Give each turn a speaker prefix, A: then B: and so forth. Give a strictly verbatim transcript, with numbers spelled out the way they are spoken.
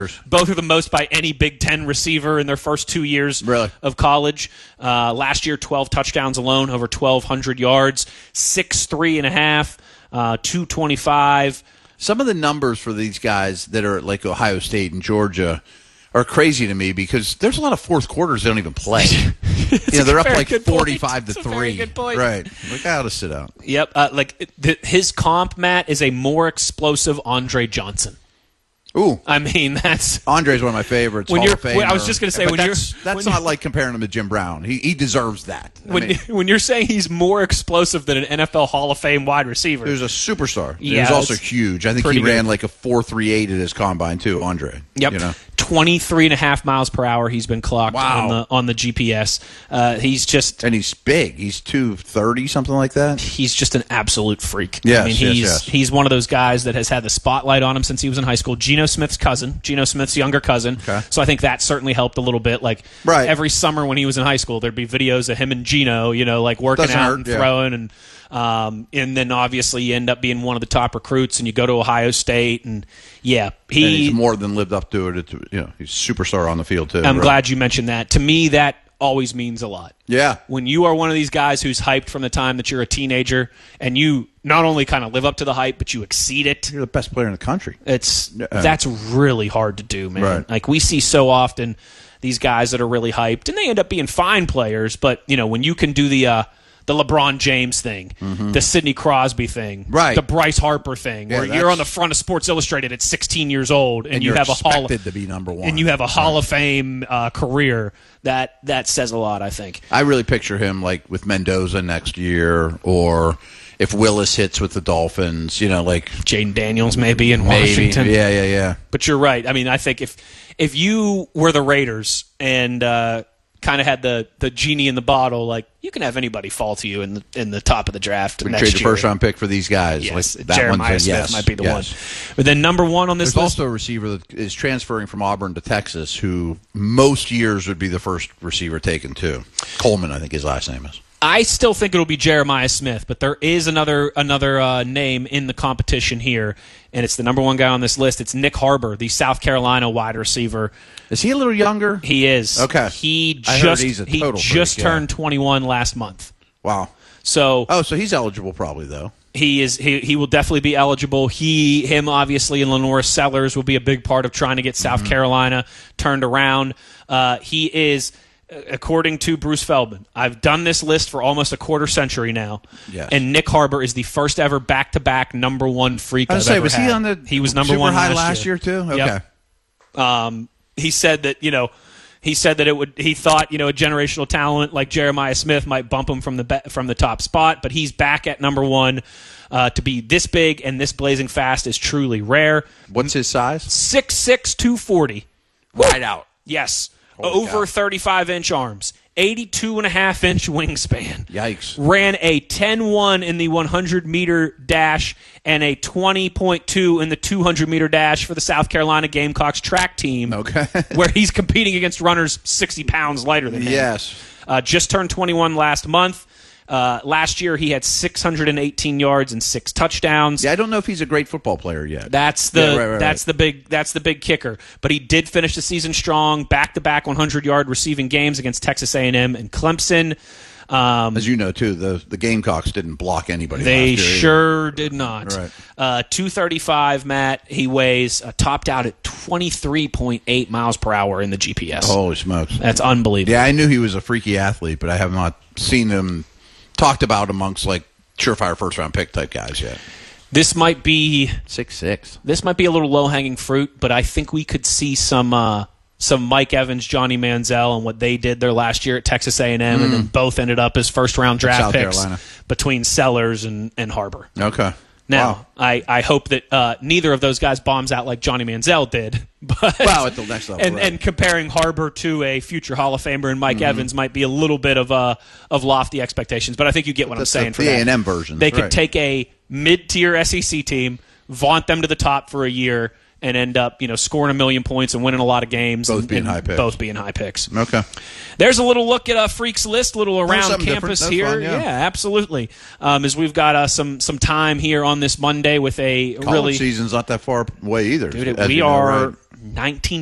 A: Both are the most by any Big Ten receiver in their first two years
B: really?
A: of college. Uh, last year, twelve touchdowns alone, over twelve hundred yards, six three and a half, uh, two twenty-five.
B: Some of the numbers for these guys that are like Ohio State and Georgia are crazy to me because there's a lot of fourth quarters they don't even play. you know, they're up like forty-five to three. Right. Like, I ought to sit out.
A: Yep. Uh, like the, his comp, Matt, is a more explosive Andre Johnson.
B: Ooh,
A: I mean, that's
B: Andre's one of my favorites.
A: When
B: Hall
A: you're,
B: of Famer.
A: I was just going to say,
B: but
A: when
B: that's,
A: you're
B: that's
A: when
B: not
A: you're,
B: like comparing him to Jim Brown. He he deserves that. I
A: when
B: mean,
A: when you're saying he's more explosive than an N F L Hall of Fame wide receiver,
B: he was a superstar.
A: Yeah,
B: he was also huge. I think he ran
A: good.
B: like a four three eight at his combine too. Andre.
A: Yep.
B: You know?
A: twenty-three and a half miles per hour he's been clocked
B: wow.
A: on the on the G P S. Uh, he's just
B: and he's big. He's two thirty, something like that.
A: He's just an absolute freak.
B: Yes,
A: I mean,
B: yes,
A: he's
B: yes.
A: he's one of those guys that has had the spotlight on him since he was in high school. Geno Smith's cousin, Geno Smith's younger cousin.
B: Okay.
A: So I think that certainly helped a little bit. Like
B: right.
A: every summer when he was in high school, there'd be videos of him and Geno, you know, like working
B: Doesn't
A: out
B: hurt,
A: and
B: yeah.
A: throwing and. Um, and then obviously you end up being one of the top recruits, and you go to Ohio State, and yeah, he.
B: And he's more than lived up to it. It's, you know, he's a superstar on the field too.
A: I'm
B: right?
A: glad you mentioned that. To me, that always means a lot.
B: Yeah.
A: When you are one of these guys who's hyped from the time that you're a teenager, and you not only kind of live up to the hype, but you exceed it.
B: You're the best player in the country.
A: It's
B: uh,
A: that's really hard to do, man.
B: Right.
A: Like we see so often these guys that are really hyped, and they end up being fine players. But you know, when you can do the uh, the LeBron James thing, mm-hmm. the Sidney Crosby thing,
B: right.
A: the Bryce Harper thing,
B: yeah,
A: where you're on the front of Sports Illustrated at sixteen years old, and,
B: and
A: you
B: you're
A: have a hall of,
B: to be number one,
A: and you have a Hall
B: right.
A: of Fame uh, career. That that says a lot, I think.
B: I really picture him like with Mendoza next year, or if Willis hits with the Dolphins, you know, like
A: Jaden Daniels maybe in
B: maybe.
A: Washington.
B: Yeah, yeah, yeah.
A: But you're right. I mean, I think if if you were the Raiders and uh, kind of had the, the genie in the bottle, like you can have anybody fall to you in the in the top of the draft.
B: We
A: next
B: trade the
A: year.
B: first round pick for these guys.
A: Yes,
B: like that
A: Jeremiah
B: one's a
A: Smith
B: yes,
A: might be the
B: yes.
A: one. But then number one on this
B: There's
A: list.
B: also a receiver that is transferring from Auburn to Texas, who most years would be the first receiver taken too. Coleman, I think his last name is.
A: I still think it'll be Jeremiah Smith, but there is another another uh, name in the competition here, and it's the number one guy on this list. It's Nick Harbor, the South Carolina wide receiver.
B: Is he a little younger?
A: He is.
B: Okay.
A: He
B: I heard
A: just
B: he's a
A: he
B: total
A: just
B: freak, yeah.
A: turned twenty-one last month.
B: Wow.
A: So
B: oh, so he's eligible probably though.
A: He is. He, he will definitely be eligible. He, him, obviously, and Lenora Sellers will be a big part of trying to get South mm-hmm. Carolina turned around. Uh, he is. According to Bruce Feldman, I've done this list for almost a quarter century now,
B: yes.
A: and Nick Harbor is the first ever back-to-back number one freak
B: I was
A: I've
B: say,
A: ever
B: was
A: had.
B: he on the
A: he was number
B: super
A: one
B: high
A: last,
B: last
A: year.
B: year, too? Okay.
A: Yep. Um, he said that you know, he said that it would. He thought you know a generational talent like Jeremiah Smith might bump him from the be- from the top spot, but he's back at number one. Uh, to be this big and this blazing fast is truly rare.
B: What's his size?
A: six six, two forty
B: Wide out.
A: Yes.
B: Holy
A: Over
B: cow.
A: thirty-five inch arms. eighty-two and a half inch wingspan.
B: Yikes.
A: Ran a ten one in the one hundred meter dash and a twenty point two in the two hundred meter dash for the South Carolina Gamecocks track team.
B: Okay.
A: Where he's competing against runners sixty pounds lighter than him.
B: Yes.
A: Uh, just turned twenty-one last month. Uh, last year he had six hundred eighteen yards and six touchdowns.
B: Yeah, I don't know if he's a great football player yet.
A: That's the
B: yeah, right, right,
A: that's
B: right.
A: the big that's the big kicker. But he did finish the season strong, back to back one hundred yard receiving games against Texas A and M and Clemson. Um,
B: As you know, too, the, the Gamecocks didn't block anybody.
A: They
B: last year
A: sure
B: either.
A: did not.
B: Right.
A: Uh, two thirty-five, Matt. He weighs uh, topped out at twenty-three point eight miles per hour in the G P S.
B: Holy smokes!
A: That's unbelievable.
B: Yeah, I knew he was a freaky athlete, but I have not seen him talked about amongst like surefire first round pick type guys yet.
A: This might be
B: six six.
A: This might be a little low hanging fruit, but I think we could see some uh, some Mike Evans, Johnny Manziel, and what they did their last year at Texas A and M, mm. and then both ended up as first round draft
B: South
A: picks
B: Carolina.
A: Between Sellers and, and Harbor.
B: Okay.
A: Now,
B: wow.
A: I, I hope that uh, neither of those guys bombs out like Johnny Manziel did. But,
B: wow, at the next level.
A: And,
B: right.
A: and comparing Harbor to a future Hall of Famer and Mike mm-hmm. Evans might be a little bit of uh, of lofty expectations. But I think you get what
B: That's
A: I'm saying
B: the,
A: for
B: the
A: that.
B: A and M version.
A: They could
B: right.
A: take a mid-tier S E C team, vaunt them to the top for a year, and end up, you know, scoring a million points and winning a lot of games.
B: Both
A: and,
B: being
A: and
B: high picks.
A: Both being high picks.
B: Okay.
A: There's a little look at a Freaks List, a little around
B: something
A: campus
B: different.
A: here.
B: That's fun, yeah.
A: absolutely. Um, as we've got uh, some some time here on this Monday with a
B: College
A: really
B: season's not that far away either.
A: Dude,
B: as
A: we
B: you know,
A: are
B: right?
A: nineteen